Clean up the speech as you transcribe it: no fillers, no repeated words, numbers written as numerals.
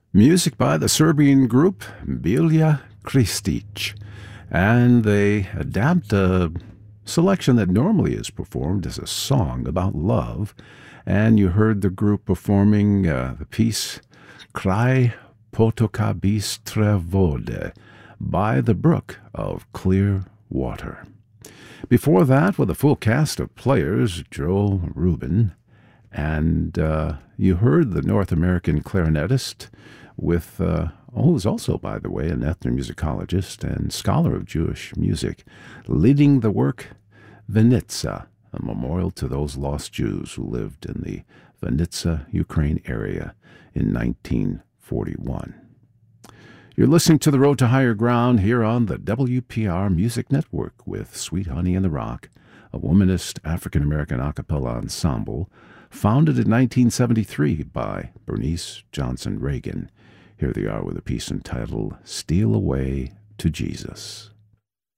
Music by the Serbian group Bilja Kristic, and they adapt a selection that normally is performed as a song about love, and you heard the group performing the piece Kraj potoka bistre vode, by the brook of clear water. Before that, with a full cast of players, Joel Rubin, and you heard the North American clarinetist with, who's also, by the way, an ethnomusicologist and scholar of Jewish music, leading the work Vinitsa, a memorial to those lost Jews who lived in the Vinitsa, Ukraine area in 1941. You're listening to The Road to Higher Ground here on the WPR Music Network with Sweet Honey in the Rock, a womanist African-American a cappella ensemble founded in 1973 by Bernice Johnson Reagan. Here they are with a piece entitled Steal Away to Jesus.